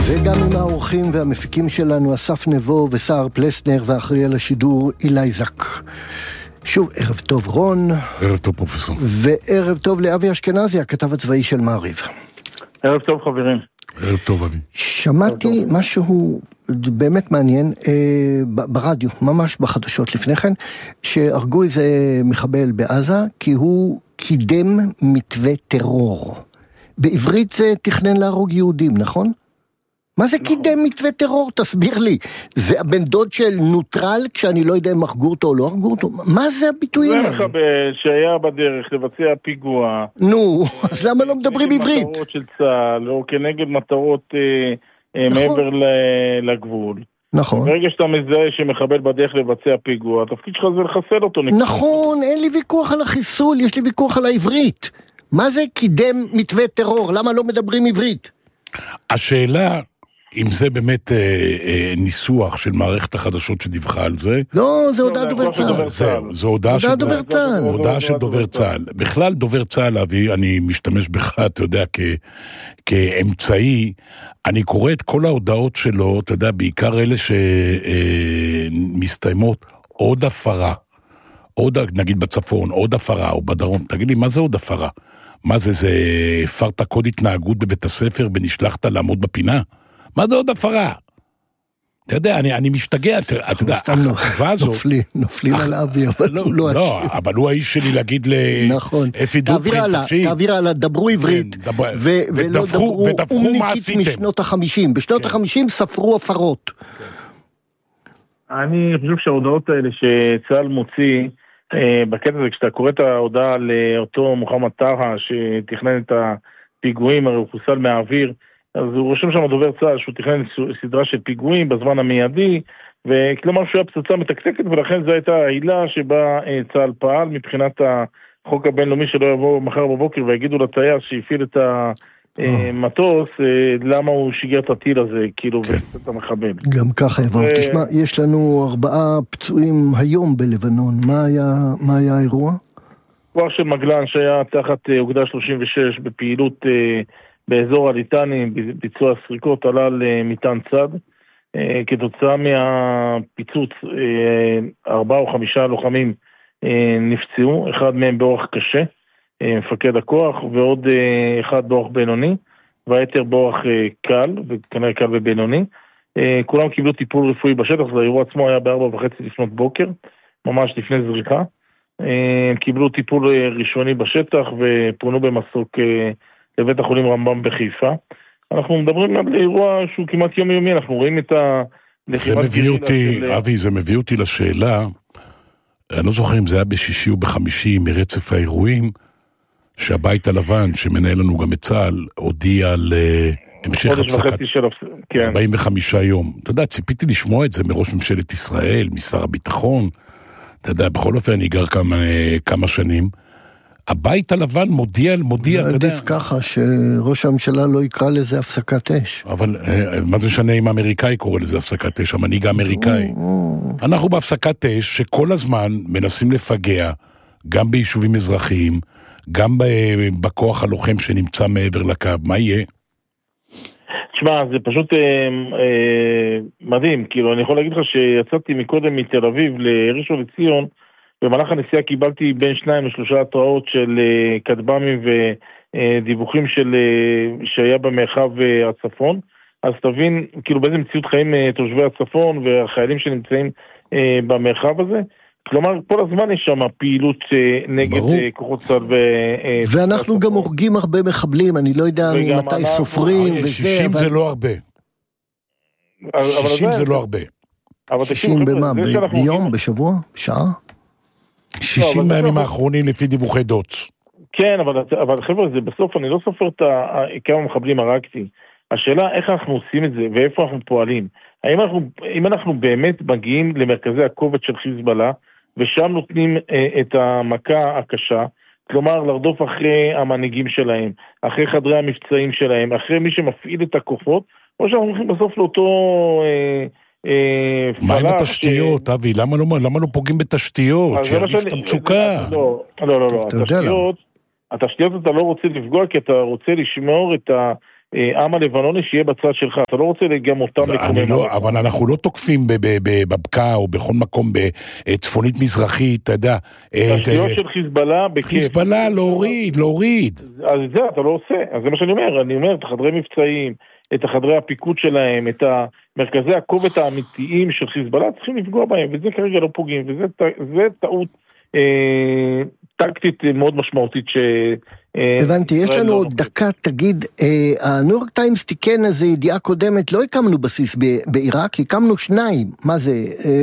וגם עם האורחים והמפיקים שלנו, אסף נבו וסער פלסנר, ואחראי על השידור אילי זק. שוב, ערב טוב רון. ערב טוב פרופסור. וערב טוב לאבי אשכנזי, הכתב הצבאי של מעריב. ערב טוב חברים. ערב טוב אבי. שמעתי משהו באמת מעניין ברדיו, ממש בחדשות לפני כן, שהרגו איזה מחבל בעזה כי הוא קידם מתווה טרור. בעברית זה תכנן להרוג יהודים, נכון? מה זה קידם מתווה טרור? תסביר לי. זה הבן דוד של נוטרל כשאני לא יודע אם הרגו אותו או לא הרגו אותו? מה זה הביטויים האלה? זה מחבל שהיה בדרך לבצע פיגוע. נו, אז למה לא מדברים עברית? מטרות של צה"ל, או כנגד מטרות מעבר לגבול. נכון. ברגע שאתה מזהה שמחבל בדרך לבצע פיגוע, התפקיד שלך זה לחסל אותו. נכון, אין לי ויכוח על החיסול, יש לי ויכוח על העברית. מה זה קידם מתווה טרור? למה לא מדברים עברית? השאלה, אם זה באמת ניסוח של מערכת החדשות שדיווחה על זה. לא, זה הודעה דובר צה"ל. זו הודעה של דובר צה"ל. הודעה של דובר צה"ל. בכלל דובר צה"ל, אבי, אני משתמש בך, אתה יודע, כאמצעי. אני קורא את כל ההודעות שלו, אתה יודע, בעיקר אלה שמסתיימות עוד הפרה. עוד, נגיד בצפון, עוד הפרה, או בדרום. תגיד לי, מה זה עוד הפרה? מה זה, זה הפרת קוד התנהגות בבית הספר ונשלחת לעמוד בפינה? מה זה עוד הפרה? אתה יודע, אני משתגע, אתה יודע, החובה הזאת... נופלים על אבי, אבל הוא לא אשם. לא, אבל הוא האיש שלי להגיד לאפי דוקטרין, תעביר הלאה, דברו עברית, ולא דברו אומניקית משנות ה-50. בשנות ה-50 ספרו הפרות. אני חושב שההודעות האלה שצה"ל מוציא, בקטע הזה, כשאתה קורא את ההודעה לאותו מוחמד טאהא, שתכנן את הפיגועים, הרי הוא חוסל מהאוויר, אז הוא רושם שם דובר צה"ל שהוא תכנן סדרה של פיגועים בזמן המיידי, וכלומר שהוא היה פצצה מתקתקת, ולכן זו הייתה העילה שבה צה"ל פעל מבחינת החוק הבינלאומי שלא יבוא מחר בבוקר ויגידו לטייס שהפעיל את המטוס, למה הוא שיגר את הטיל הזה, כאילו, וקצת המחבל. גם ככה יבוא. תשמע, יש לנו 4 פצועים היום בלבנון. מה היה האירוע? כוח של מגלן שהיה תחת אוגדה 36 בפעילות באזור הליטני, ביצוע סריקות, עלה למטען צד. כתוצאה מהפיצוץ 4 או 5 לוחמים נפצעו, אחד מהם באורח קשה, מפקד הכוח, ועוד אחד באורח בינוני, והיתר באורח קל, וכנראה קל ובינוני. כולם קיבלו טיפול רפואי בשטח, זה האירוע עצמו היה ב4:30 לפנות בוקר, ממש לפני זריקה. קיבלו טיפול ראשוני בשטח, ופונו במסוק לבית החולים רמב"ם בחיפה. אנחנו מדברים על אירוע שהוא כמעט יומיומי, אנחנו רואים את זה מביא אותי, אבי, זה מביא אותי לשאלה, אני לא זוכר אם זה היה ב-60 או ב-50 מרצף האירועים, שהבית הלבן, שמנהל לנו גם את צה"ל, הודיע על המשך הפסקת 45 יום. אתה יודע, ציפיתי לשמוע את זה מראש ממשלת ישראל, משר הביטחון, אתה יודע, בכל אופן אני גר כמה שנים, הבית הלבן מודיע, אתה יודע. עדיף ככה שראש הממשלה לא יקרא לזה הפסקת אש. אבל מה זה משנה אם האמריקאי קורא לזה הפסקת אש, המנהיג האמריקאי. אנחנו בהפסקת אש שכל הזמן מנסים לפגע, גם ביישובים אזרחיים, גם בכוח הלוחם שנמצא מעבר לקו. מה יהיה? תשמע, זה פשוט מדהים. כאילו, אני יכול להגיד לך שיצאתי מקודם מתל אביב לראשון לציון, במהלך הנסיעה קיבלתי בין 2 ל3 התראות של כטב"מים ודיווחים שהיה במרחב הצפון. אז תבין, כאילו באיזה מציאות חיים תושבי הצפון והחיילים שנמצאים במרחב הזה. כלומר, כל הזמן יש שם פעילות נגד כוחות צה"ל ואנחנו גם הורגים הרבה מחבלים, אני לא יודע מתי סופרים וזה. 60 זה לא הרבה. 60 זה לא הרבה. 60 במה? ביום? בשבוע? בשעה? 60 מהימים האחרונים לפי דיווחי דוץ. כן, אבל חבר'ה, זה בסוף, אני לא סופר כמה מחבלים הרגתי. השאלה איך אנחנו עושים את זה ואיפה אנחנו פועלים. אם אנחנו באמת מגיעים למרכזי הכובד של חיזבאללה, ושם נותנים את המכה הקשה, כלומר לרדוף אחרי המנהיגים שלהם, אחרי חדרי המבצעים שלהם, אחרי מי שמפעיל את הכוחות, או שאנחנו הולכים בסוף לאותו... מה עם התשתיות, אבי? למה לא פוגעים בתשתיות? שירגיש את המצוקה. לא. התשתיות אתה לא רוצה לפגוע, כי אתה רוצה לשמור העם הלבנוני שיהיה בצד שלך, אתה לא רוצה גם אותם לקומם. אבל אנחנו לא תוקפים בבקעה או בכל מקום בצפונית מזרחית, אתה יודע. תשתיות של חיזבאללה בכיף. חיזבאללה להוריד. אז זה אתה לא עושה, אז זה מה שאני אומר, את החדרי מבצעים, את החדרי הפיקוד שלהם, את מרכזי הכובד האמיתיים של חיזבאללה, צריכים לפגוע בהם, וזה כרגע לא פוגעים, וזה טעות טקטית מאוד משמעותית הבנתי, יש לנו עוד דקה, תגיד, הניו יורק טיימס תיקן איזו ידיעה קודמת, לא הקמנו בסיס בעיראק, הקמנו 2, מה זה,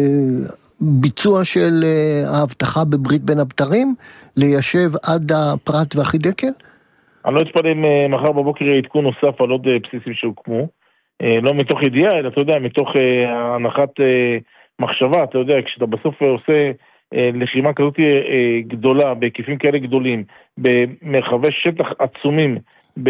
ביצוע של ההבטחה בברית בין הבתרים, ליישב עד הפרת והחידקל? אני לא אצפל אם מחר בבוקר יהיה עדכון נוסף על עוד בסיסים שהוקמו, לא מתוך ידיעה, אלא אתה יודע, מתוך הנחת מחשבה, אתה יודע, כשאתה בסוף עושה לחימה כזאת גדולה, בהיקפים כאלה גדולים, במרחבי שטח עצומים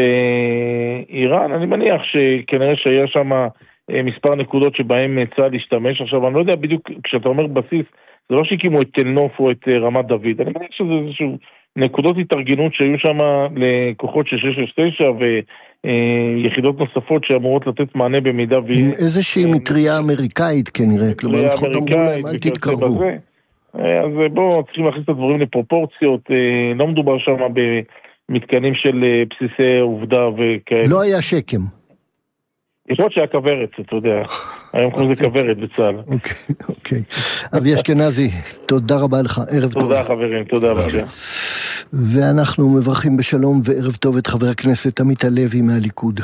באיראן, אני מניח שכנראה שהיה שם מספר נקודות שבהם צה"ל להשתמש. עכשיו, אני לא יודע בדיוק, כשאתה אומר בסיס, זה לא שהקימו את תל נוף או את רמת דוד, אני מניח שזה איזשהו נקודות התארגנות שהיו שם לכוחות של 669 ויחידות נוספות שאמורות לתת מענה במידה עם איזושהי מטריה אמריקאית כנראה, כלומר לפחות אמרו להם אל תתקרבו. אז בואו צריכים להכניס את הדברים לפרופורציות, לא מדובר שם במתקנים של בסיסי עובדה וכאלה. לא היה שקם. יש עוד שהיה כברת, אתה יודע, היום כמו זה כברת בצה"ל. אוקיי. אבי אשכנזי, תודה רבה לך, ערב טוב. תודה חברים, תודה רבה. ואנחנו מברכים בשלום וערב טוב את חבר הכנסת עמית הלוי מהליכוד.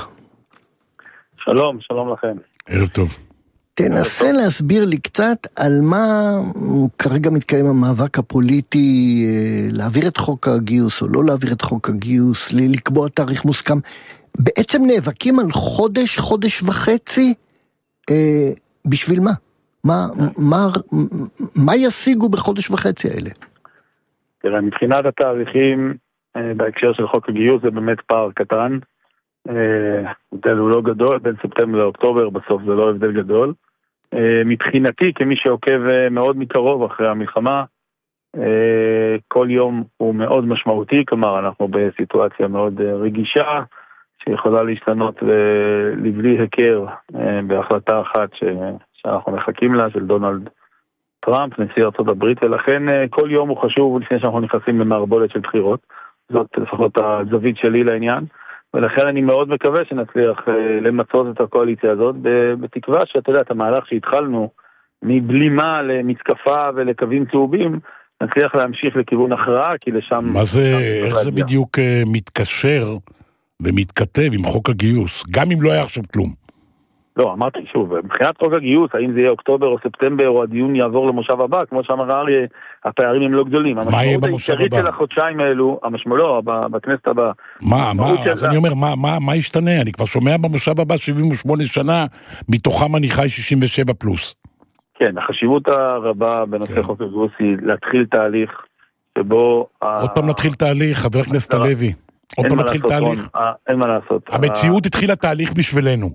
שלום, שלום לכם. ערב טוב. תנסה להסביר לי קצת על מה כרגע מתקיים המאבק הפוליטי, להעביר את חוק הגיוס או לא להעביר את חוק הגיוס, לקבוע תאריך מוסכם. בעצם נאבקים על חודש וחצי, בשביל מה? מה ישיגו בחודש וחצי האלה? תראה, מבחינת התאריכים, בהקשר של חוק הגיוס, זה באמת פער קטן. ההבדל הוא לא גדול, בין ספטמבר לאוקטובר, בסוף זה לא הבדל גדול. מבחינתי, כמי שעוקב מאוד מקרוב אחרי המלחמה, כל יום הוא מאוד משמעותי, כלומר אנחנו בסיטואציה מאוד רגישה, שיכולה להשתנות לבלי הכר בהחלטה אחת שאנחנו מחכים לה, של דונלד טראמפ, נשיא ארצות הברית, ולכן כל יום הוא חשוב לפני שאנחנו נכנסים למערבולת של בחירות. זאת לפחות הזווית שלי לעניין. ולכן אני מאוד מקווה שנצליח למצות את הקואליציה הזאת, בתקווה שאתה יודע, את המהלך שהתחלנו מבלימה למתקפה ולקווים צהובים, נצליח להמשיך לכיוון הכרעה, כי לשם... מה זה, איך זה בדיוק מתקשר ומתכתב עם חוק הגיוס, גם אם לא היה עכשיו כלום? לא, אמרתי שוב, מבחינת חוק הגיוס, האם זה יהיה אוקטובר או ספטמבר, או הדיון יעבור למושב הבא, כמו שאמר אריה, הפערים הם לא גדולים. מה יהיה במושב הבא? של החודשיים האלו, לא, בכנסת הבאה. אז אני אומר, מה ישתנה? אני כבר שומע במושב הבא 78 שנה, מתוכם אני חי 67 פלוס. כן, החשיבות הרבה בנושא חוק הגיוס היא להתחיל תהליך, שבו... עוד פעם נתחיל תהליך, חבר הכנסת הלוי. עוד פעם נתחיל תהליך. אין מה לעשות. המציאות התחילה תהליך בשבילנו.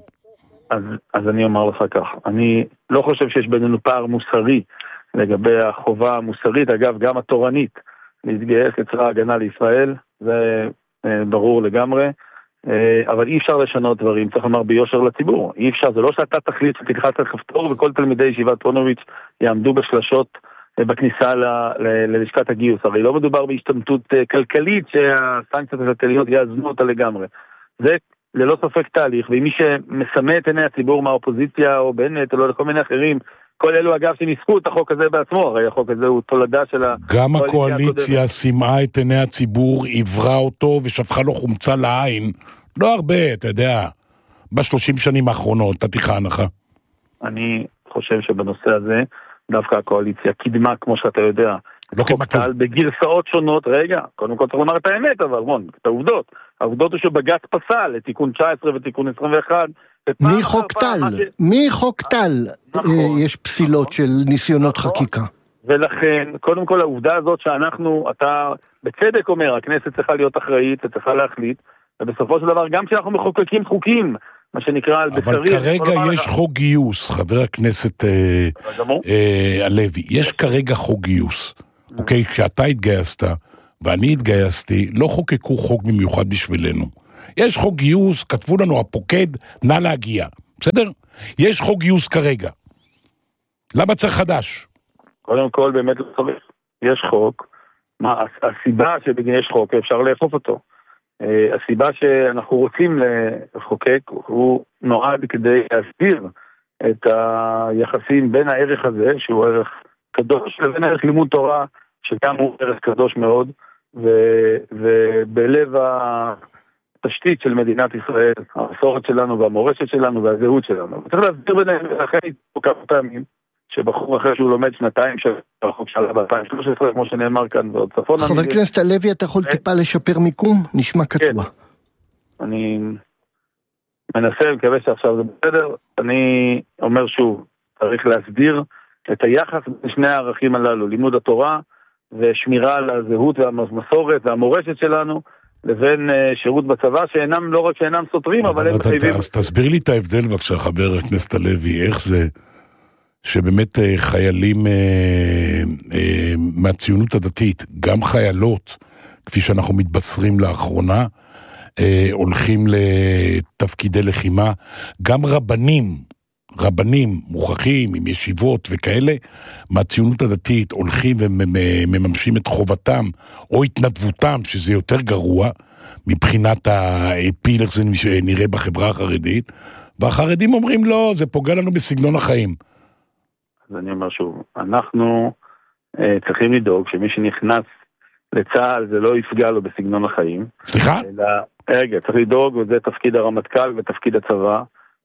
אז אני אומר לך כך, אני לא חושב שיש בינינו פער מוסרי לגבי החובה המוסרית, אגב גם התורנית, להתגייס לצבא ההגנה לישראל, זה ברור לגמרי, אבל אי אפשר לשנות דברים, צריך לומר ביושר לציבור, אי אפשר, זה לא שאתה תחליט שתלחץ על כפתור וכל תלמידי ישיבת פונוביץ' יעמדו בשלשות בכניסה ללשכת הגיוס, הרי לא מדובר בהשתמטות כלכלית שהסנקציות הכלכליות יאזנו אותה לגמרי, זה ללא ספק תהליך, ואם מי שמסמא את עיני הציבור מהאופוזיציה או בנט או לא לכל מיני אחרים, כל אלו אגב שניסקו את החוק הזה בעצמו, הרי החוק הזה הוא תולדה של גם הקואליציה סמאה את עיני הציבור, עברה אותו ושפכה לו חומצה לעין, לא הרבה, אתה יודע, ב30 שנים האחרונות, תתיך הנחה. אני חושב שבנושא הזה, דווקא הקואליציה קידמה, כמו שאתה יודע, חוק טל בגרסאות שונות, רגע, קודם כל צריך לומר את האמת, אבל את העובדות. העובדות הוא שבג"ץ פסל לתיקון 19 ותיקון 21. מחוק טל יש פסילות של ניסיונות חקיקה. ולכן, קודם כל העובדה הזאת שאנחנו, אתה בצדק אומר, הכנסת צריכה להיות אחראית, צריכה להחליט, ובסופו של דבר גם כשאנחנו מחוקקים חוקים, מה שנקרא על בשרי... אבל כרגע יש חוק גיוס, חבר הכנסת הלוי, יש כרגע חוק גיוס. אוקיי, כשאתה התגייסת ואני התגייסתי, לא חוקקו חוק במיוחד בשבילנו. יש חוק גיוס, כתבו לנו הפוקד, נא להגיע. בסדר? יש חוק גיוס כרגע. למה צריך חדש? קודם כל, באמת לא צריך. יש חוק. הסיבה שבגין יש חוק, אפשר לאכוף אותו. הסיבה שאנחנו רוצים לחוקק, הוא נועד כדי להסביר את היחסים בין הערך הזה, שהוא ערך קדוש, לבין ערך לימוד תורה, שגם הוא ערך קדוש מאוד, ובלב התשתית של מדינת ישראל, המסורת שלנו והמורשת שלנו והזהות שלנו. צריך להסביר ביניהם, לכן פה כמה פעמים, שבחור אחרי שהוא לומד שנתיים של החוק שעלה ב-2013, כמו שנאמר כאן, ועוד צפון. חבר הכנסת הלוי, אתה יכול טיפה לשפר מיקום? נשמע קטוע. אני מנסה, מקווה שעכשיו זה בסדר. אני אומר שוב, צריך להסביר את היחס בין שני הערכים הללו, לימוד התורה ושמירה על הזהות והמסורת והמורשת שלנו, לבין שירות בצבא, שאינם, לא רק שאינם סותרים, אבל הם מחייבים. אז תסביר לי את ההבדל בבקשה, חבר הכנסת הלוי, איך זה שבאמת חיילים מהציונות הדתית, גם חיילות, כפי שאנחנו מתבשרים לאחרונה, הולכים לתפקידי לחימה, גם רבנים מוכחים עם ישיבות וכאלה, מהציונות הדתית הולכים ומממשים את חובתם, או התנדבותם, שזה יותר גרוע, מבחינת הפיל, איך זה נראה בחברה החרדית, והחרדים אומרים לא, זה פוגע לנו בסגנון החיים. אז אני אומר שוב, אנחנו צריכים לדאוג שמי שנכנס לצה"ל זה לא יפגע לו בסגנון החיים. סליחה? רגע, צריך לדאוג, וזה תפקיד הרמטכ"ל ותפקיד הצבא.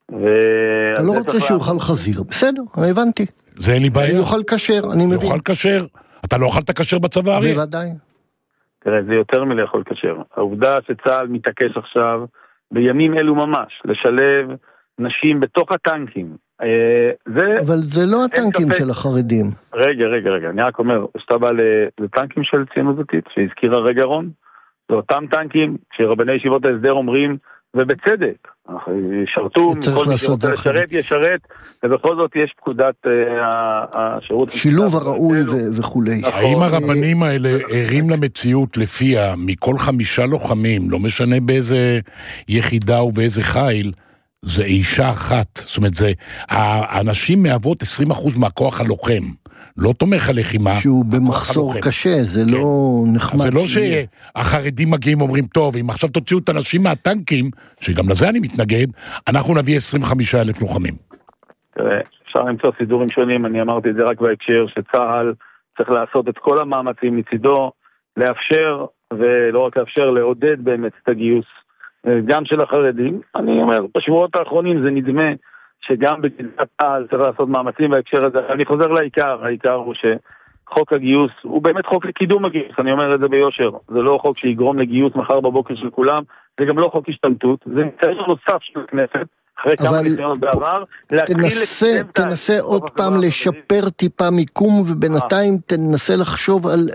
אתה לא רוצה שהוא יאכל חזיר, בסדר, הבנתי. זה אין לי בעיה. הוא יאכל כשר, אני מבין. יאכל כשר. אתה לא אכלת כשר בצבא, אריה? בוודאי. תראה, זה יותר מלאכול כשר. העובדה שצה"ל מתעקש עכשיו, בימים אלו ממש, לשלב נשים בתוך הטנקים. אבל זה לא הטנקים של החרדים. רגע, אני רק אומר, שאתה בא לטנקים של ציונות דתית, שהזכירה רגע רון, זה אותם טנקים שרבני ישיבות ההסדר אומרים, ובצדק, ישרתו, כל מי שרוצה לשרת, ישרת, ובכל זאת יש פקודת השירות. שילוב הראוי וכולי. האם הרבנים האלה ערים למציאות לפיה, מכל 5 לוחמים, לא משנה באיזה יחידה ובאיזה חיל, זה אישה אחת, זאת אומרת, האנשים מהוות 20% מהכוח הלוחם, לא תומך הלחימה. שהוא במחסור קשה, זה לא נחמד. זה לא שהחרדים מגיעים ואומרים, טוב, אם עכשיו תוציאו את האנשים מהטנקים, שגם לזה אני מתנגד, אנחנו נביא 25,000 לוחמים. תראה, אפשר למצוא סידורים שונים, אני אמרתי את זה רק בהקשר שצה"ל צריך לעשות את כל המאמצים מצידו, לאפשר, ולא רק לאפשר, לעודד באמת את הגיוס, גם של החרדים. אני אומר, בשבועות האחרונים זה נדמה שגם בגזרת צה"ל צריך לעשות מאמצים בהקשר הזה. אני חוזר לעיקר, העיקר הוא שחוק הגיוס הוא באמת חוק לקידום הגיוס, אני אומר את זה ביושר, זה לא חוק שיגרום לגיוס מחר בבוקר של כולם, זה גם לא חוק השתלטות, זה ניסיון נוסף של הכנסת, אחרי כמה ניסיונות בעבר, תנסה עוד פעם לשפר טיפה מיקום, ובינתיים תנסה לחשוב על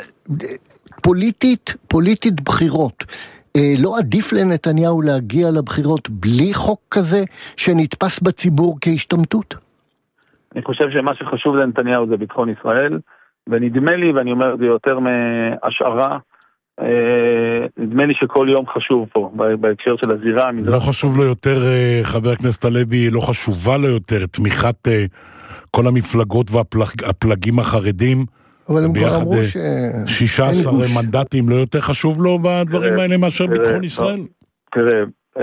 פוליטית בחירות. לא עדיף לנתניהו להגיע לבחירות בלי חוק כזה שנתפס בציבור כהשתמטות? אני חושב שמה שחשוב לנתניהו זה ביטחון ישראל, ונדמה לי, ואני אומר את זה יותר מהשערה, נדמה לי שכל יום חשוב פה, בהקשר של הזירה. לא חשוב לו יותר, חבר הכנסת הלוי, לא חשובה לו יותר תמיכת כל המפלגות והפלגים החרדים, אבל הם כבר אמרו 16 מנדטים, לא יותר חשוב לו בדברים האלה מאשר ביטחון ישראל? תראה,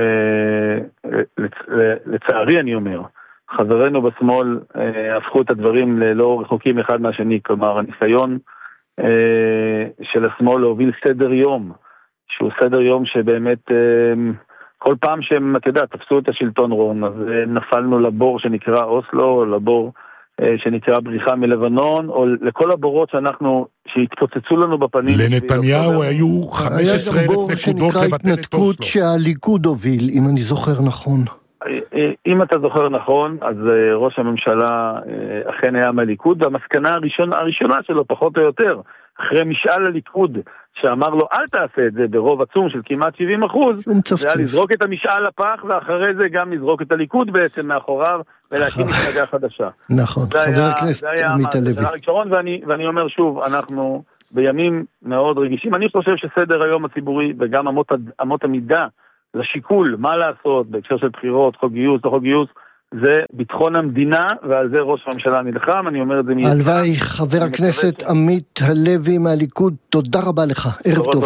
לצערי אני אומר, חברינו בשמאל הפכו את הדברים ללא רחוקים אחד מהשני, כלומר הניסיון של השמאל להוביל סדר יום, שהוא סדר יום שבאמת כל פעם שהם, אתה יודע, תפסו את השלטון רון, אז נפלנו לבור שנקרא אוסלו, או לבור שנקרא בריחה מלבנון, או לכל הבורות שהתפוצצו לנו בפנים. לנתניהו היו 15,000 נקודות שנקרא התנתקות שהליכוד הוביל, אם אני זוכר נכון. אם אתה זוכר נכון, אז ראש הממשלה אכן היה מהליכוד, והמסקנה הראשונה שלו, פחות או יותר, אחרי משאל הליכוד, שאמר לו, אל תעשה את זה ברוב עצום של כמעט 70%, זה היה לזרוק את המשאל לפח, ואחרי זה גם לזרוק את הליכוד בעצם מאחוריו, ולהקים מפלגה חדשה. נכון, חבר הכנסת עמית הלוי. ואני אומר שוב, אנחנו בימים מאוד רגישים, אני חושב שסדר היום הציבורי, וגם אמות המידה לשיקול, מה לעשות בהקשר של בחירות, חוק גיוס, לא חוק גיוס, זה ביטחון המדינה, ועל זה ראש הממשלה נלחם, אני אומר את זה מיד. הלוואי, חבר הכנסת עמית הלוי מהליכוד, תודה רבה לך, ערב טוב.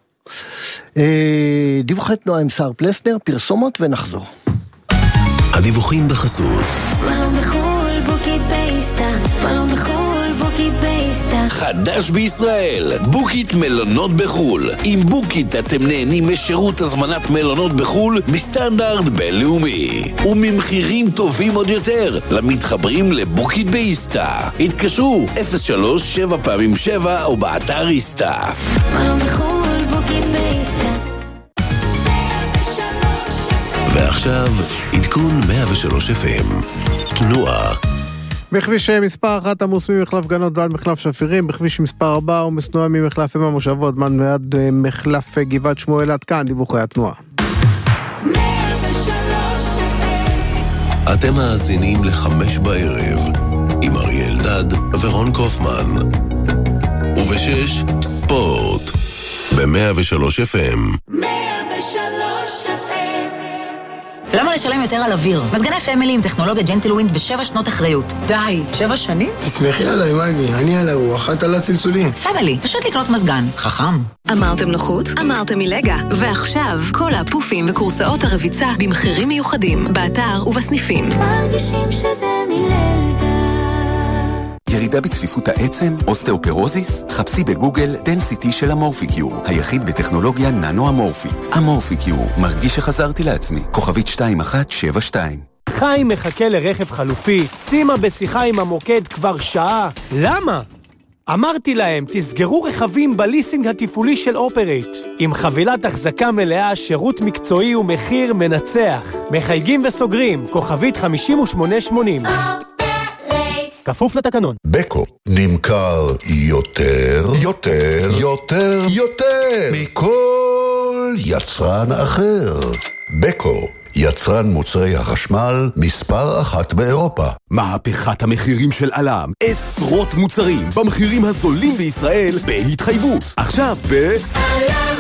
דיווחי תנועה עם שר פלסנר, פרסומות ונחזור. הדיווחים בחסות. מלון בחול, בוקית בייסטה, מלון בחול, בוקית בייסטה. חדש בישראל, בוקית מלונות בחול. עם בוקית אתם נהנים משירות הזמנת מלונות בחול בסטנדרט בינלאומי. וממחירים טובים עוד יותר למתחברים לבוקית בייסטה. התקשרו 03-7x7 או באתר איסטה. מלון בחול, בוקית בייסטה. ועכשיו, עדכון 103 FM. תנועה. בכביש מספר 1 עמוס ממחלף גנות ועד מחלף שפירים, בכביש מספר 4 עומס תנועה ממחלף אם המושבות ועד מחלף גבעת שמואל. עד כאן דיווחי התנועה. אתם מאזינים ל5 בערב עם אריאל דד ורון קופמן, וב6 ספורט ב103 FM. 103 FM. למה לשלם יותר על אוויר? מזגני פמילי עם טכנולוגיה ג'נטלווינד ו7 שנות אחריות. די, 7 שנים? תסמכי עליי, מגי, אני על הרוח, את על הצלצולים. פמילי, פשוט לקנות מזגן. חכם. אמרתם נוחות? אמרתם מלגה. ועכשיו, כל הפופים וקורסאות הרביצה במחירים מיוחדים, באתר ובסניפים. מרגישים שזה מלגה. ירידה בצפיפות העצם, אוסטאופרוזיס? חפשי בגוגל דנסיטי של אמורפיקיור, היחיד בטכנולוגיה ננו-אמורפית. אמורפיקיור, מרגיש שחזרתי לעצמי. כוכבית 2172. חיים מחכה לרכב חלופי, שימה בשיחה עם המוקד כבר שעה. למה? אמרתי להם, תסגרו רכבים בליסינג התפעולי של אופרייט. עם חבילת החזקה מלאה, שירות מקצועי ומחיר מנצח. מחייגים וסוגרים, כוכבית 5880. כפוף לתקנון. בקו נמכר יותר מכל יצרן אחר. בקו, יצרן מוצרי החשמל מספר 1 באירופה. מהפכת המחירים של אלם, עשרות מוצרים במחירים הזולים בישראל בהתחייבות. עכשיו אלם